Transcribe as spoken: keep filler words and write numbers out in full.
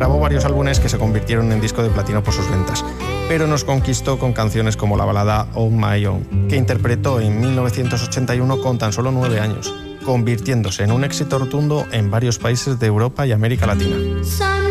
Grabó varios álbumes que se convirtieron en disco de platino por sus ventas, pero nos conquistó con canciones como la balada On My Own, que interpretó en mil novecientos ochenta y uno con tan solo nueve años, convirtiéndose en un éxito rotundo en varios países de Europa y América Latina.